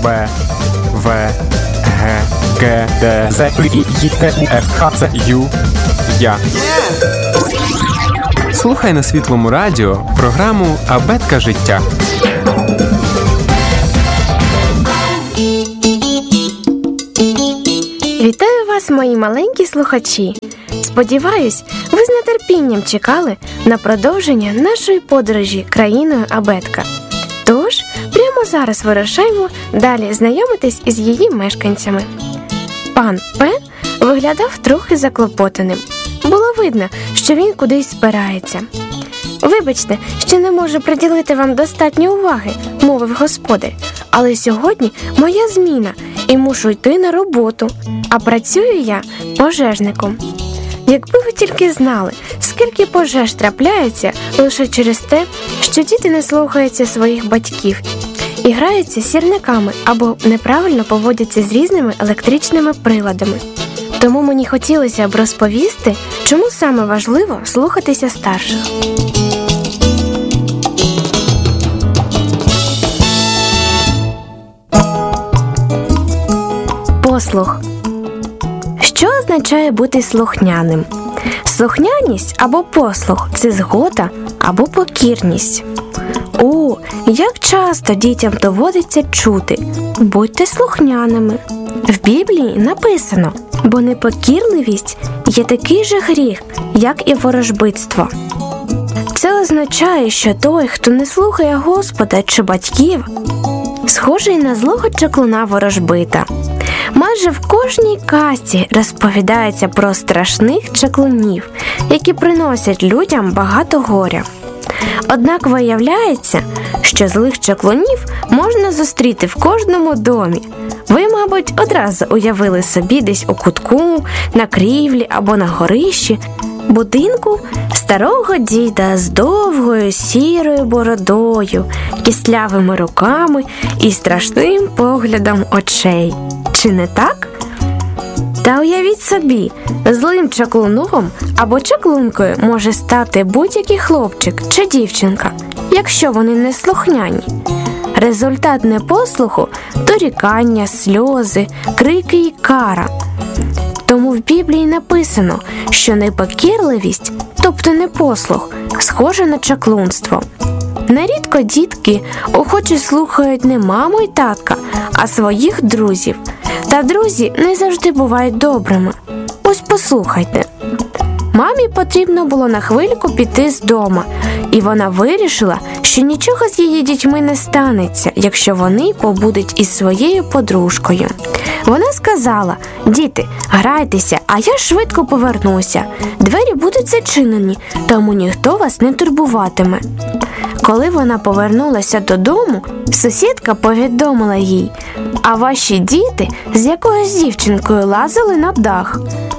Б, В, Г, Г, Д, З, І, Т, У, Ф, Х, Ц, Ю, Я. Слухай на Світлому радіо програму «Абетка життя». Вітаю вас, мої маленькі слухачі! Сподіваюсь, ви з нетерпінням чекали на продовження нашої подорожі країною Абетка. Тож, прямо зараз вирушаємо далі знайомитись із її мешканцями. Пан П виглядав трохи заклопотаним. Було видно, що він кудись збирається. «Вибачте, що не можу приділити вам достатньо уваги», – мовив господар. «Але сьогодні моя зміна і мушу йти на роботу, а працюю я пожежником». Якби ви тільки знали, скільки пожеж трапляється лише через те, що діти не слухаються своїх батьків і граються сірниками або неправильно поводяться з різними електричними приладами. Тому мені хотілося б розповісти, чому саме важливо слухатися старших. Послух. Що означає бути слухняним? Слухняність або послух – це згода або покірність. Як часто дітям доводиться чути «будьте слухняними». В Біблії написано, бо непокірливість є такий же гріх, як і ворожбитство. Це означає, що той, хто не слухає Господа чи батьків, схожий на злого чаклуна ворожбита. Майже в кожній казці розповідається про страшних чаклунів, які приносять людям багато горя. Однак виявляється, що злих чаклунів можна зустріти в кожному домі. Ви, мабуть, одразу уявили собі десь у кутку, на крівлі або на горищі будинку старого діда з довгою сірою бородою, кістлявими руками і страшним поглядом очей. Чи не так? Та уявіть собі, злим чаклуном або чаклункою може стати будь-який хлопчик чи дівчинка, якщо вони не слухняні. Результат непослуху – дорікання, сльози, крики і кара. Тому в Біблії написано, що непокірливість, тобто непослух, схожа на чаклунство. Нерідко дітки охоче слухають не маму і татка, а своїх друзів. Та друзі не завжди бувають добрими. Ось послухайте. Мамі потрібно було на хвильку піти з дому, і вона вирішила, що нічого з її дітьми не станеться, якщо вони побудуть із своєю подружкою. Вона сказала: «Діти, грайтеся, а я швидко повернуся. Двері будуть зачинені, тому ніхто вас не турбуватиме». Коли вона повернулася додому, сусідка повідомила їй: «А ваші діти з якоюсь дівчинкою лазили на дах».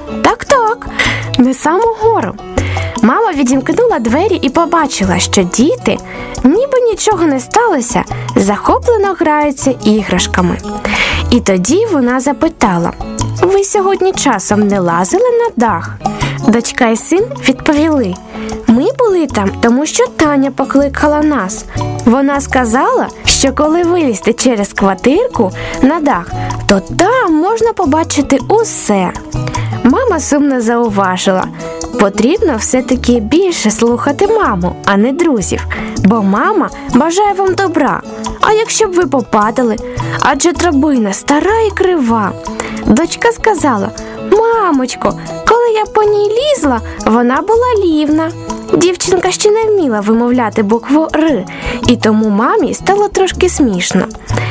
Так, на саму гору. Мама відімкнула двері і побачила, що діти, ніби нічого не сталося, захоплено граються іграшками. І тоді вона запитала: «Ви сьогодні часом не лазили на дах?» Дочка і син відповіли: «Ми були там, тому що Таня покликала нас. Вона сказала, що коли вилізти через квартирку на дах, то там можна побачити усе». Мама сумно зауважила: «Потрібно все-таки більше слухати маму, а не друзів, бо мама бажає вам добра. А якщо б ви попадали? Адже драбина стара і крива». Дочка сказала: «Мамочко, коли я по ній лізла, вона була рівна». Дівчинка ще не вміла вимовляти букву «Р», і тому мамі стало трошки смішно.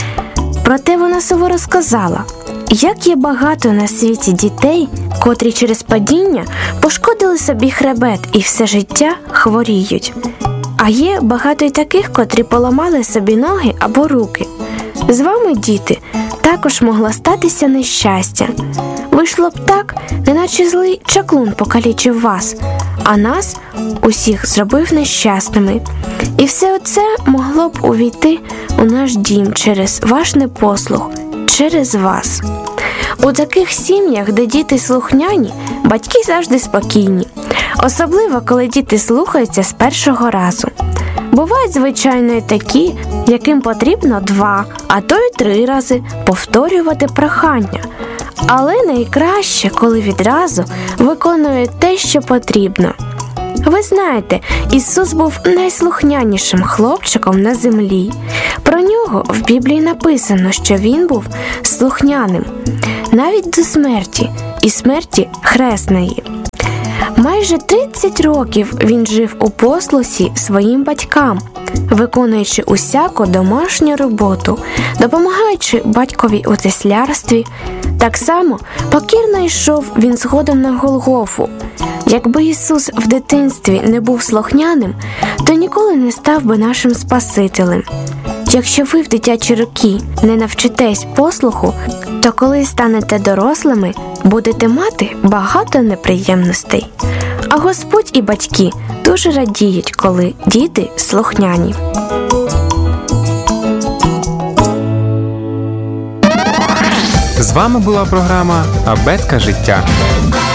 Проте вона суворо сказала: «Як є багато на світі дітей, котрі через падіння пошкодили собі хребет і все життя хворіють. А є багато й таких, котрі поламали собі ноги або руки. З вами, діти, також могло статися нещастя. Вийшло б так, неначе злий чаклун покалічив вас, а нас усіх зробив нещасними. І все оце могло б увійти у наш дім через ваш непослух, через вас». У таких сім'ях, де діти слухняні, батьки завжди спокійні. Особливо, коли діти слухаються з першого разу. Бувають, звичайно, і такі, яким потрібно 2, а то й 3 рази повторювати прохання. Але найкраще, коли відразу виконує те, що потрібно. Ви знаєте, Ісус був найслухнянішим хлопчиком на землі. Про нього в Біблії написано, що він був слухняним, навіть до смерті, і смерті хресної. Майже 30 років він жив у послусі своїм батькам, виконуючи усяку домашню роботу, допомагаючи батькові у теслярстві. Так само покірно йшов він згодом на Голгофу. Якби Ісус в дитинстві не був слухняним, то ніколи не став би нашим Спасителем. Якщо ви в дитячі роки не навчитесь послуху, то коли станете дорослими, будете мати багато неприємностей. А Господь і батьки дуже радіють, коли діти слухняні. З вами була програма «Абетка життя».